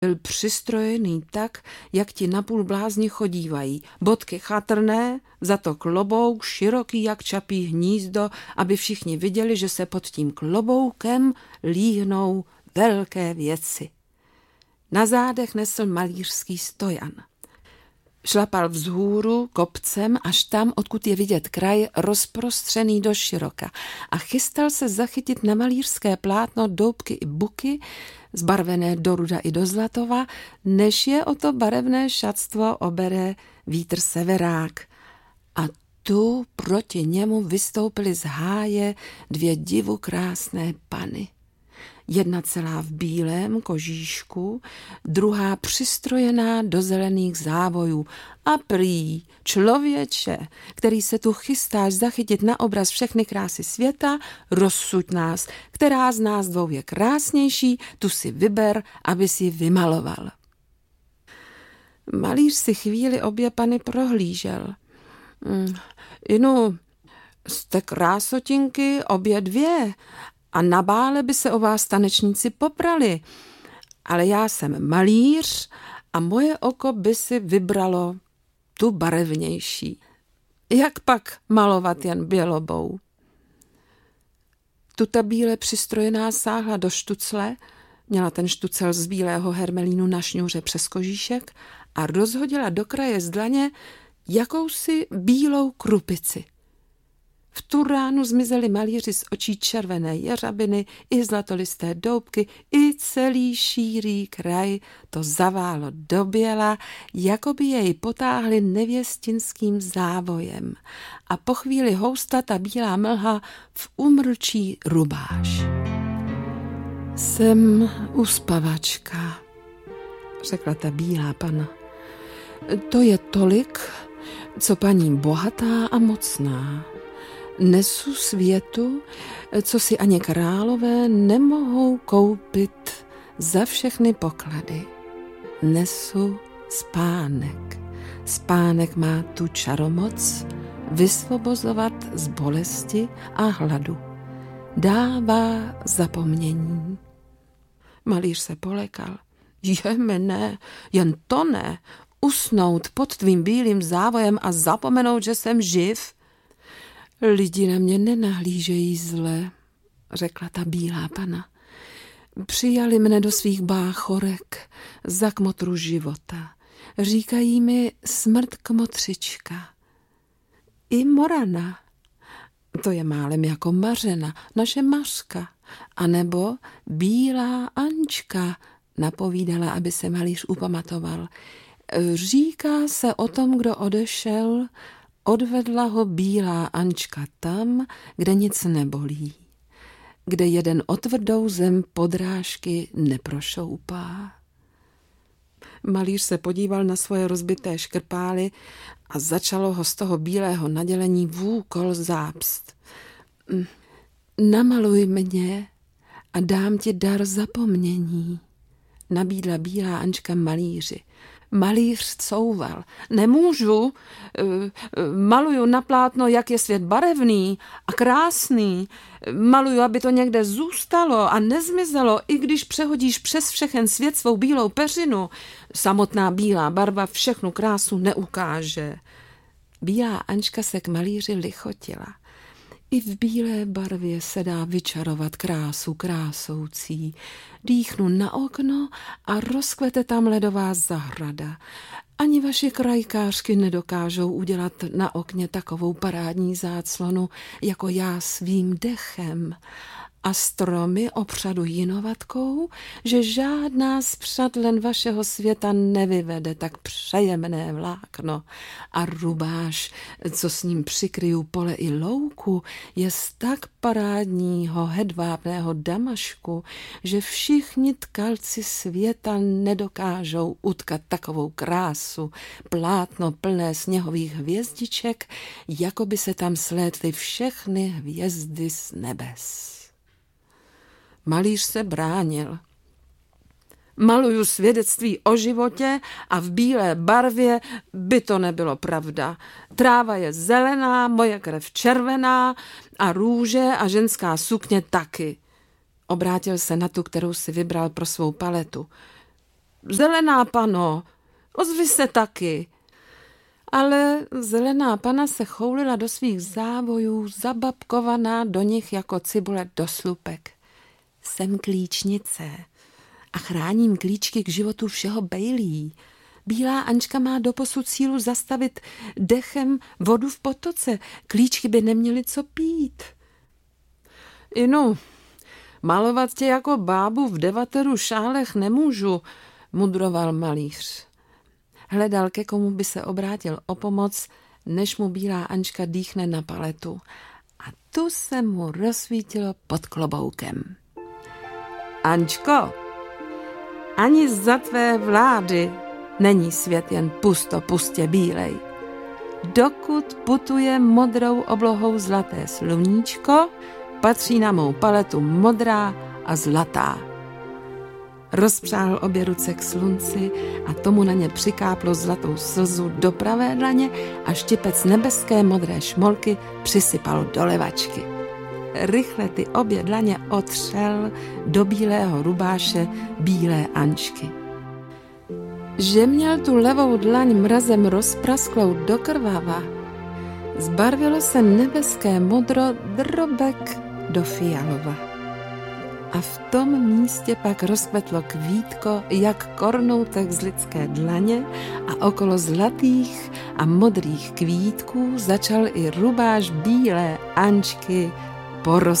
Byl přistrojený tak, jak ti napůl blázni chodívají. Bodky chatrné, za to klobouk široký jak čapí hnízdo, aby všichni viděli, že se pod tím kloboukem líhnou velké věci. Na zádech nesl malířský stojan. Šlapal vzhůru kopcem až tam, odkud je vidět kraj rozprostřený do široka a chystal se zachytit na malířské plátno doubky i buky, zbarvené do ruda i do zlatova, než je o to barevné šatstvo obere vítr severák. A tu proti němu vystoupily z háje dvě divu krásné pany. Jedna celá v bílém kožíšku, druhá přistrojená do zelených závojů. A prý, člověče, který se tu chystáš zachytit na obraz všechny krásy světa, rozsuď nás, která z nás dvou je krásnější, tu si vyber, aby si ji vymaloval. Malíř si chvíli obě pany prohlížel. Inu, jste krásotinky obě dvě, a na bále by se o vás tanečníci poprali, ale já jsem malíř a moje oko by si vybralo tu barevnější. Jak pak malovat jen bělobou? Tuta bíle přistrojená sáhla do štucle, měla ten štucel z bílého hermelínu na šňůře přes kožíšek a rozhodila do kraje z dlaně jakousi bílou krupici. V tu ránu zmizeli malíři z očí červené jeřabiny i zlatolisté doubky, i celý šírý kraj to zaválo do běla, jako by jej potáhli nevěstinským závojem. A po chvíli housta ta bílá mlha v umrčí rubáš. Jsem uspavačka, řekla ta bílá pana. To je tolik, co paní bohatá a mocná. Nesu světu, co si ani králové nemohou koupit za všechny poklady. Nesu spánek. Spánek má tu čaromoc vysvobozovat z bolesti a hladu. Dává zapomnění. Malíř se polekal. Jemene, jen to ne. Usnout pod tvým bílým závojem a zapomenout, že jsem živ. Lidi na mě nenahlížejí zle, řekla ta bílá pana. Přijali mne do svých báchorek za kmotru života. Říkají mi smrt kmotřička. I Morana, to je málem jako Mařena, naše Mařka, anebo Bílá Ančka, napovídala, aby se malíř upamatoval. Říká se o tom, kdo odešel, odvedla ho Bílá Ančka tam, kde nic nebolí, kde jeden o tvrdou zem podrážky neprošoupá. Malíř se podíval na svoje rozbité škrpály a začalo ho z toho bílého nadělení vůkol zápst. Namaluj mě a dám ti dar zapomnění, nabídla Bílá Ančka malíři. Malíř couval. Nemůžu, maluju na plátno, jak je svět barevný a krásný. Maluju, aby to někde zůstalo a nezmizelo, i když přehodíš přes všechen svět svou bílou peřinu. Samotná bílá barva všechnu krásu neukáže. Bílá Ančka se k malíři lichotila. I v bílé barvě se dá vyčarovat krásu krásoucí. Dýchnu na okno a rozkvete tam ledová zahrada. Ani vaše krajkářky nedokážou udělat na okně takovou parádní záclonu, jako já svým dechem. A stromy opřadu jinovatkou, že žádná z přadlen vašeho světa nevyvede tak přejemné vlákno. A rubáš, co s ním přikryju pole i louku, je z tak parádního hedvábného damašku, že všichni tkalci světa nedokážou utkat takovou krásu, plátno plné sněhových hvězdiček, jako by se tam slétly všechny hvězdy z nebes. Malíř se bránil. Maluju svědectví o životě a v bílé barvě by to nebylo pravda. Tráva je zelená, moje krev červená a růže a ženská sukně taky. Obrátil se na tu, kterou si vybral pro svou paletu. Zelená pano, ozvi se taky. Ale zelená pana se choulila do svých závojů, zababkovaná do nich jako cibule do slupek. Jsem klíčnice a chráním klíčky k životu všeho bejlí. Bílá Anička má doposud sílu zastavit dechem vodu v potoce. Klíčky by neměly co pít. Inu, malovat tě jako bábu v 9 šálech nemůžu, mudroval malíř. Hledal, ke komu by se obrátil o pomoc, než mu bílá Anička dýchne na paletu. A tu se mu rozsvítilo pod kloboukem. Aničko, ani za tvé vlády není svět jen pustě bílej. Dokud putuje modrou oblohou zlaté sluníčko, patří na mou paletu modrá a zlatá. Rozpřáhl obě ruce k slunci a tomu na ně přikáplo zlatou slzu do pravé dlaně a štipec nebeské modré šmolky přisypal do levačky. Rychle ty obě dlaně otřel do bílého rubáše bílé Aničky. Že měl tu levou dlaň mrazem rozprasklou do krvava, zbarvilo se nebeské modro drobek do fialova. A v tom místě pak rozkvetlo kvítko, jak kornoutek z lidské dlaně a okolo zlatých a modrých kvítků začal i rubáš bílé Aničky porostat.